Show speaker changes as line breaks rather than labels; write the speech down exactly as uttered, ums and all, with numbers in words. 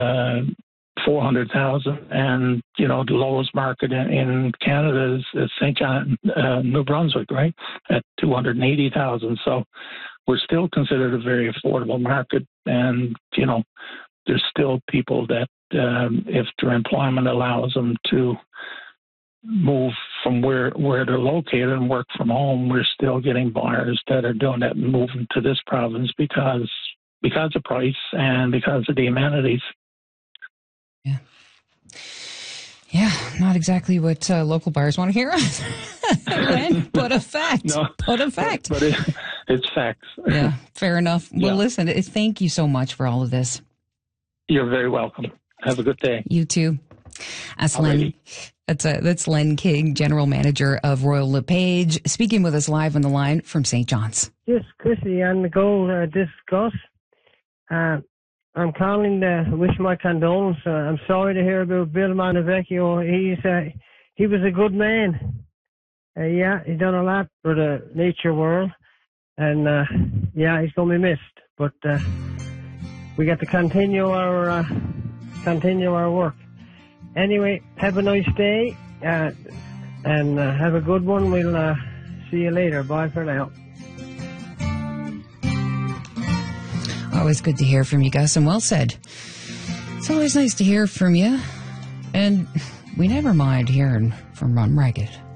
uh, four hundred thousand, and you know the lowest market in, in Canada is, is Saint John, uh, New Brunswick, right, at two hundred eighty thousand. So we're still considered a very affordable market, and you know there's still people that, um, if their employment allows them to move from where where they're located and work from home, we're still getting buyers that are doing that and moving to this province because because of price and because of the amenities.
Yeah. Yeah, not exactly what uh, local buyers want to hear. But a fact.
No,
but a fact.
But, but it, it's facts.
Yeah, fair enough. Well,
Yeah.
listen, thank you so much for all of this.
You're very welcome. Have a good day.
You too. That's Len. That's, uh, that's Len King, General Manager of Royal LePage, speaking with us live on the line from Saint John's.
Yes, Chrissy, and the goal uh, discuss. Uh, I'm calling to wish my condolence. Uh, I'm sorry to hear about Bill Montevecchio. He's uh, he was a good man. Uh, yeah, he's done a lot for the nature world, and uh, yeah, he's gonna be missed. But uh, we got to continue our uh, continue our work. Anyway, have a nice day, uh, and uh, have a good one. We'll uh, see you later. Bye for now.
Always good to hear from you, Gus, and well said. It's always nice to hear from you, and we never mind hearing from Ron Ragged.